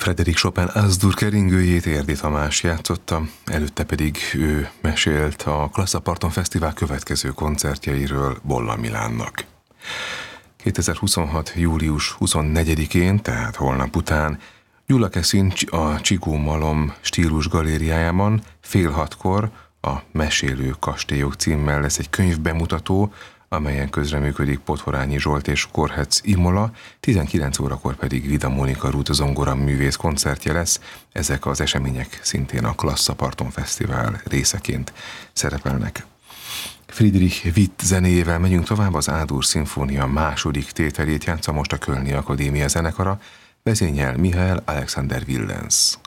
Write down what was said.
Frédéric Chopin Az-dur keringőjét Érdi Tamás játszotta, előtte pedig ő mesélt a Klasszaparton Fesztivál következő koncertjeiről Bolla Milánnak. 2026. július 24-én, tehát holnap után Gyulakeszin a Csigó Malom Stílus Galériájában fél 6-kor a Mesélő kastélyok címmel lesz egy könyvbemutató, amelyen közreműködik Podhorányi Zsolt és Korhetsz Imola, 19 órakor pedig Vida Mónika Ruth zongora művész koncertje lesz. Ezek az események szintén a Klasszaparton Fesztivál részeként szerepelnek. Friedrich Witt zenéjével megyünk tovább, az A-dur szimfónia második tételét játsza most a Kölni Akadémia zenekara, vezényel Michael Alexander Willens.